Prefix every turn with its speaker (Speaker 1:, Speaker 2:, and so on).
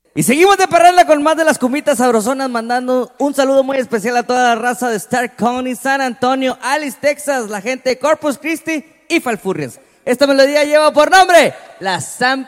Speaker 1: Y seguimos de parranda con más de las cumitas sabrosonas, mandando un saludo muy especial a toda la raza de Stark County, San Antonio, Alice, Texas, la gente de Corpus Christi y Falfurrias. Esta melodía lleva por nombre La Sam